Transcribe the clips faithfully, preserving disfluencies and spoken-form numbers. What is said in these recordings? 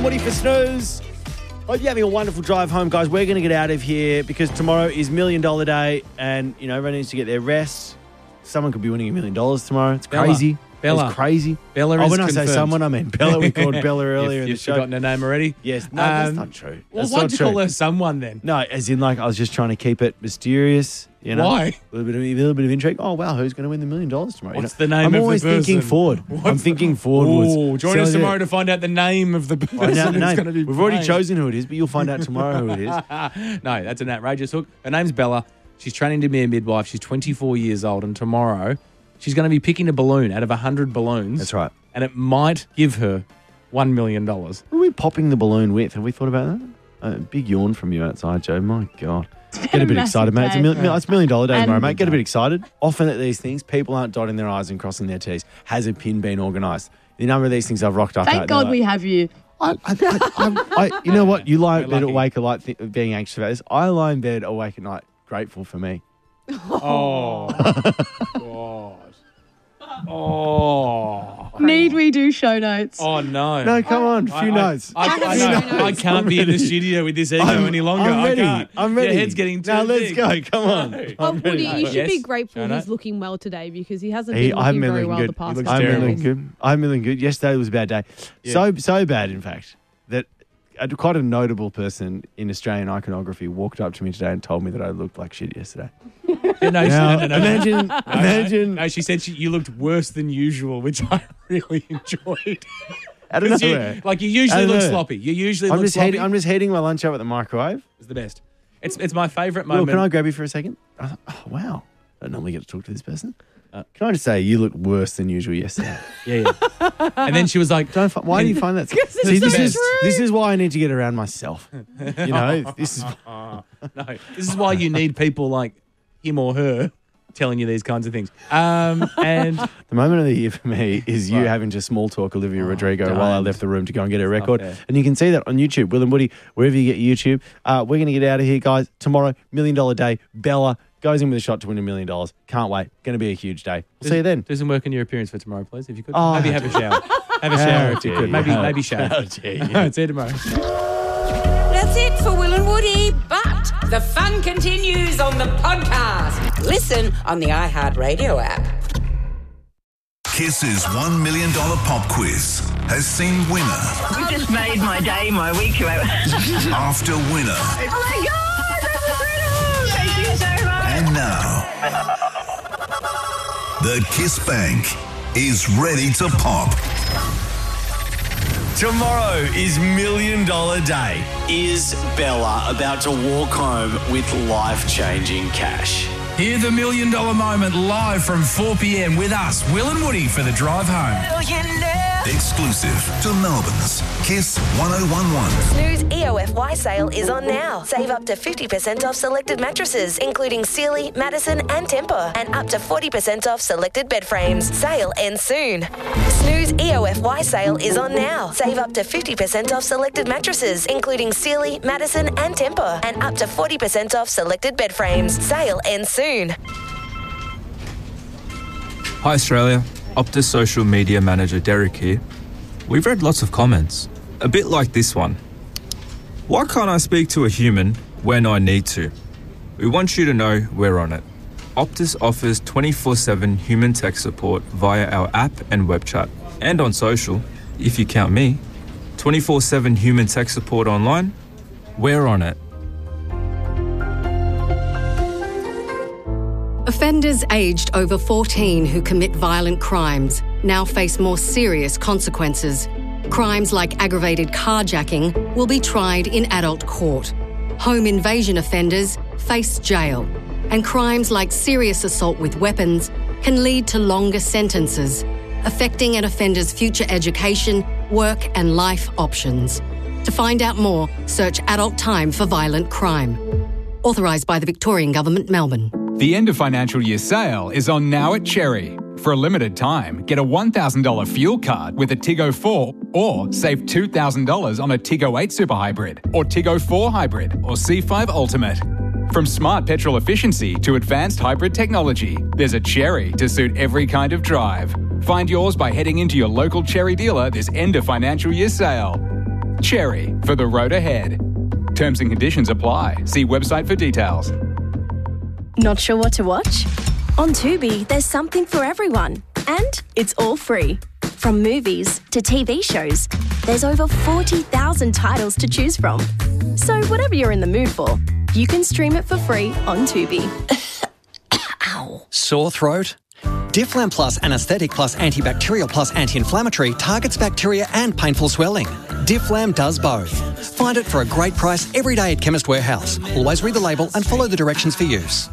Woody for Snooze. Hope you're having a wonderful drive home, guys. We're going to get out of here because tomorrow is Million Dollar Day and, you know, everyone needs to get their rest. Someone could be winning a million dollars tomorrow. It's Bella. crazy. Bella. It's crazy. Bella oh, is when I confirmed. say someone, I mean Bella. We called Bella earlier You've, in you've the show. forgotten her name already? Yes. No, that's Um, not true. Well, That's why'd not you true. call her someone then? No, as in like I was just trying to keep it mysterious. You know? Why? A little bit of, a little bit of intrigue. Oh, wow, who's going to win the million dollars tomorrow? What's You know? the name I'm of the always thinking person? forward. What's I'm thinking forwards. Oh, join So us yeah. tomorrow to find out the name of the person Find out the who's name. going to be We've already playing. chosen who it is, but you'll find out tomorrow who it is. No, that's an outrageous hook. Her name's Bella. She's training to be a midwife. She's twenty-four years old, and tomorrow she's going to be picking a balloon out of one hundred balloons. That's right. And it might give her one million dollars. Who are we popping the balloon with? Have we thought about that? A big yawn from you outside, Joe. My God. Get a bit excited, mate. It's a, mil- mil- it's a million dollar day tomorrow, mate. Get a bit excited. Often at these things, people aren't dotting their I's and crossing their T's. Has a pin been organised? The number of these things I've rocked up Thank at. God they're we like, have you. I, I, I, I'm- I, you know what? You lie in We're bed lucky. awake a lot th- being anxious about this. I lie in bed awake at night grateful for me. Oh, God. Oh. Need we do show notes? Oh, no. No, come on. I- few I- notes. I, I, Few know. notes. I can't be in the studio with this ego I'm- any longer. I'm ready. I can't. I'm ready. Your head's getting too Now let's big. go. Come on. No. Oh, I'm ready. Woody, you should Yes. be grateful Shona? he's looking well today because he hasn't He, been I haven't looking been very looking well good. the past He looks I couple haven't of been terrible. days. looking good. I haven't been looking good. Yesterday was a bad day. Yeah. So so bad, in fact, that a, quite a notable person in Australian iconography walked up to me today and told me that I looked like shit yesterday. Yeah, no, she- Now, no, no, no. imagine, No, no, imagine. No, she said she, you looked worse than usual, which I really enjoyed. I don't 'Cause you- know. like you usually I don't look know. sloppy. You usually I'm look just sloppy. heating, I'm just heating my lunch up at the microwave. It's the best. It's it's my favourite Will, moment. can I grab you for a second? I thought, oh, wow. I don't normally get to talk to this person. Uh, can I just say you look worse than usual yesterday? Yeah, yeah. And then she was like, Don't. Fi- why do you find that? it's See, this so is true. this is why I need to get around myself. You know, this is no, this is why you need people like him or her telling you these kinds of things. Um, and the moment of the year for me is you Right. having to small talk Olivia Rodrigo don't. while I left the room to go and get her record. fair. And you can see that on YouTube, Will and Woody, wherever you get YouTube. Uh, we're going to get out of here, guys. Tomorrow, million dollar day. Bella goes in with a shot to win a million dollars. Can't wait. Going to be a huge day. We'll see you then. do some work on your appearance for tomorrow, please, if you could. Oh, maybe how have a shower. Have a How shower if you dare could. you. Maybe How- maybe shave. how dare you. See you tomorrow. That's it for Will and Woody, but the fun continues on the podcast. Listen on the iHeartRadio app. Kiss's one million dollars pop quiz has seen winner You just made my day, my week. after winner. Oh my God, that's incredible! Thank you so much. And now, the Kiss Bank is ready to pop. Tomorrow is Million Dollar Day. Is Bella about to walk home with life-changing cash? Hear the million dollar moment live from four p.m. with us, Will and Woody, for the drive home. Exclusive to Melbourne's Kiss one oh one one. Snooze E O F Y sale is on now. Save up to fifty percent off selected mattresses, including Sealy, Madison and Tempur, and up to forty percent off selected bed frames. Sale ends soon. Snooze E O F Y sale is on now. Save up to fifty percent off selected mattresses, including Sealy, Madison and Tempur, and up to forty percent off selected bed frames. Sale ends soon. Hi Australia, Optus social media manager Derek here. We've read lots of comments, a bit like this one. Why can't I speak to a human when I need to? We want you to know we're on it. Optus offers twenty-four seven human tech support via our app and web chat. And on social, if you count me, twenty-four seven human tech support online, we're on it. Offenders aged over fourteen who commit violent crimes now face more serious consequences. Crimes like aggravated carjacking will be tried in adult court. Home invasion offenders face jail. And crimes like serious assault with weapons can lead to longer sentences, affecting an offender's future education, work and life options. To find out more, search Adult Time for Violent Crime. Authorised by the Victorian Government, Melbourne. The end of financial year sale is on now at Cherry. For a limited time, get a one thousand dollars fuel card with a Tiggo four or save two thousand dollars on a Tiggo eight Super Hybrid or Tiggo four Hybrid or C five Ultimate. From smart petrol efficiency to advanced hybrid technology, there's a Cherry to suit every kind of drive. Find yours by heading into your local Cherry dealer this end of financial year sale. Cherry for the road ahead. Terms and conditions apply. See website for details. Not sure what to watch? On Tubi, there's something for everyone. And it's all free. From movies to T V shows, there's over forty thousand titles to choose from. So whatever you're in the mood for, you can stream it for free on Tubi. Ow. Sore throat? Difflam Plus Anaesthetic Plus Antibacterial Plus Anti-Inflammatory targets bacteria and painful swelling. Difflam does both. Find it for a great price every day at Chemist Warehouse. Always read the label and follow the directions for use.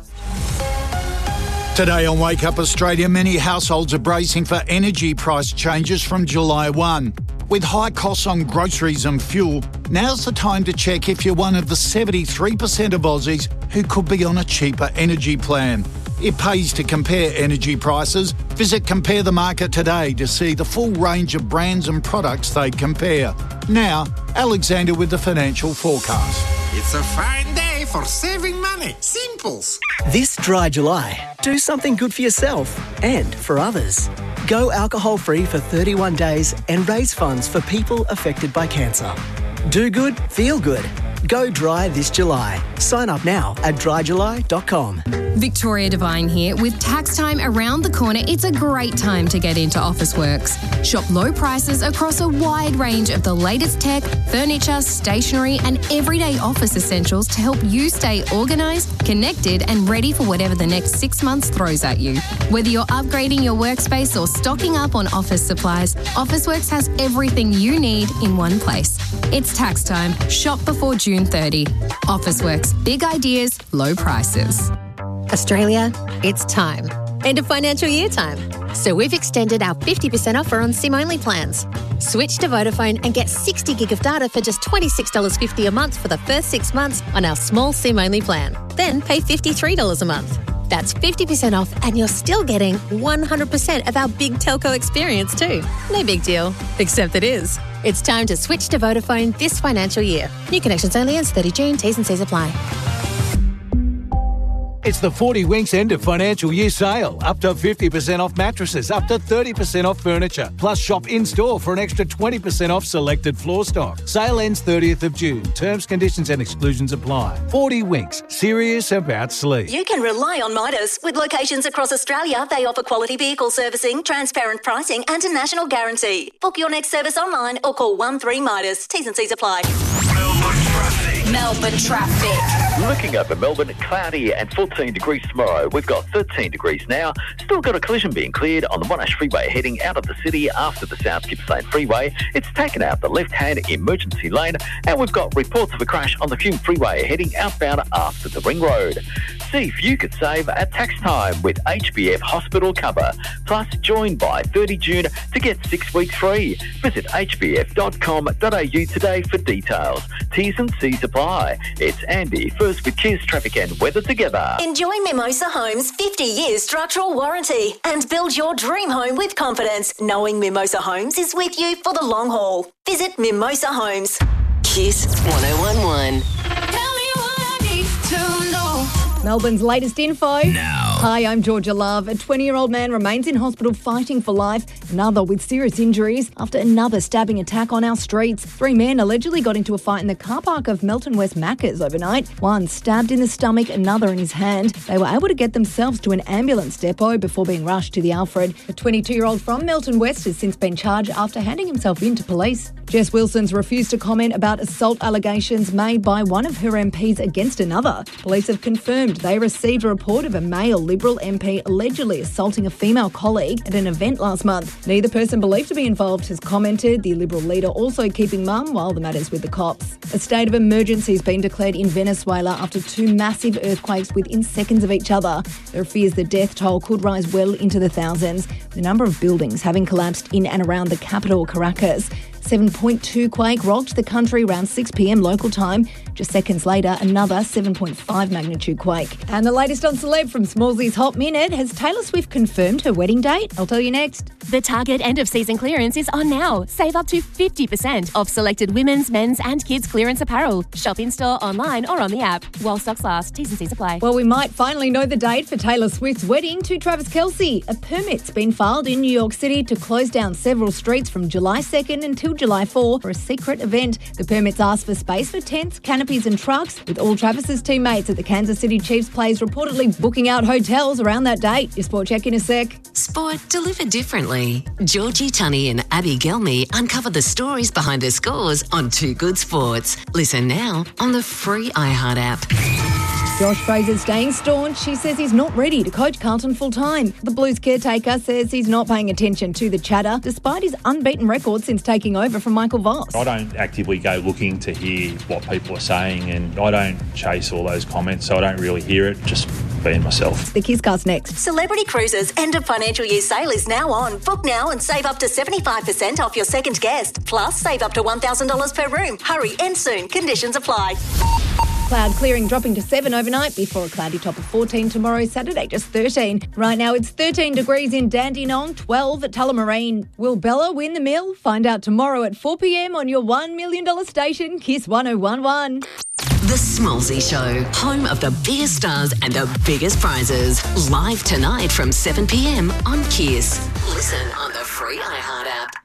Today on Wake Up Australia, many households are bracing for energy price changes from July first. With high costs on groceries and fuel, now's the time to check if you're one of the seventy-three percent of Aussies who could be on a cheaper energy plan. It pays to compare energy prices. Visit Compare the Market today to see the full range of brands and products they compare. Now, Alexander with the financial forecast. It's a fine day for saving money. Simples. This dry July, do something good for yourself and for others. Go alcohol-free for thirty-one days and raise funds for people affected by cancer. Do good, feel good. Go dry this July. Sign up now at dry july dot com. Victoria Devine here. With tax time around the corner, it's a great time to get into Officeworks. Shop low prices across a wide range of the latest tech, furniture, stationery and everyday office essentials to help you stay organised, connected and ready for whatever the next six months throws at you. Whether you're upgrading your workspace or stocking up on office supplies, Officeworks has everything you need in one place. It's tax time. Shop before June thirtieth. Officeworks. Big ideas, low prices. Australia, it's time. End of financial year time. So we've extended our fifty percent offer on SIM-only plans. Switch to Vodafone and get sixty gig of data for just twenty-six dollars fifty a month for the first six months on our small SIM-only plan. Then pay fifty-three dollars a month. That's fifty percent off and you're still getting one hundred percent of our big telco experience too. No big deal, except it is. It's time to switch to Vodafone this financial year. New connections only ends thirtieth of June. T's and C's apply. It's the forty Winks end of financial year sale. Up to fifty percent off mattresses, up to thirty percent off furniture. Plus shop in-store for an extra twenty percent off selected floor stock. Sale ends thirtieth of June. Terms, conditions and exclusions apply. forty Winks. Serious about sleep. You can rely on Midas. With locations across Australia, they offer quality vehicle servicing, transparent pricing and a national guarantee. Book your next service online or call one three Midas. T's and C's apply. Melbourne traffic. Looking over Melbourne, cloudy and fourteen degrees tomorrow. We've got thirteen degrees now. Still got a collision being cleared on the Monash Freeway heading out of the city after the South Gippsland Freeway. It's taken out the left-hand emergency lane, and we've got reports of a crash on the Hume Freeway heading outbound after the Ring Road. See if you could save at tax time with H B F Hospital Cover. Plus, join by thirtieth of June to get six weeks free. Visit h b f dot com dot a u today for details. T's and C's apply. It's Andy, first with Kiss Traffic and Weather together. Enjoy Mimosa Homes' fifty years structural warranty and build your dream home with confidence, knowing Mimosa Homes is with you for the long haul. Visit Mimosa Homes. Kiss one oh one one. Tell me what I need to know. Melbourne's latest info. Now. Hi, I'm Georgia Love. A twenty-year-old man remains in hospital fighting for life. Another with serious injuries after another stabbing attack on our streets. Three men allegedly got into a fight in the car park of Melton West Macca's overnight. One stabbed in the stomach, another in his hand. They were able to get themselves to an ambulance depot before being rushed to the Alfred. A twenty-two-year-old from Melton West has since been charged after handing himself in to police. Jess Wilson's refused to comment about assault allegations made by one of her M Ps against another. Police have confirmed they received a report of a male Liberal M P allegedly assaulting a female colleague at an event last month. Neither person believed to be involved has commented, the Liberal leader also keeping mum while the matter's with the cops. A state of emergency has been declared in Venezuela after two massive earthquakes within seconds of each other. There are fears the death toll could rise well into the thousands, the number of buildings having collapsed in and around the capital, Caracas. seven point two quake rocked the country around six p.m. local time. Just seconds later, another seven point five magnitude quake. And the latest on Celeb from Smallsy's Hot Minute. Has Taylor Swift confirmed her wedding date? I'll tell you next. The Target end of season clearance is on now. Save up to fifty percent off selected women's, men's and kids clearance apparel. Shop in store, online or on the app. While stocks last, T's and C's apply. Well, we might finally know the date for Taylor Swift's wedding to Travis Kelce. A permit's been filed in New York City to close down several streets from July second until July fourth for a secret event. The permits ask for space for tents, canopies and trucks, with all Travis's teammates at the Kansas City Chiefs players reportedly booking out hotels around that date. Your sport check in a sec. Sport delivered differently. Georgie Tunney and Abby Gelmy uncover the stories behind the scores on Too Good Sports. Listen now on the free iHeart app. Josh Fraser's staying staunch. She says he's not ready to coach Carlton full-time. The Blues caretaker says he's not paying attention to the chatter, despite his unbeaten record since taking over from Michael Voss. I don't actively go looking to hear what people are saying, and I don't chase all those comments, so I don't really hear it, just being myself. The Kisscast next. Celebrity Cruises' end of financial year sale is now on. Book now and save up to seventy-five percent off your second guest. Plus, save up to one thousand dollars per room. Hurry, end soon. Conditions apply. Cloud clearing, dropping to seven overnight before a cloudy top of fourteen tomorrow. Saturday, just thirteen. Right now, it's thirteen degrees in Dandenong, twelve at Tullamarine. Will Bella win the mill? Find out tomorrow at four p.m. on your one million dollars station, Kiss one oh one one. The Smallsy Show, home of the biggest stars and the biggest prizes. Live tonight from seven p.m. on Kiss. Listen on the free iHeart app.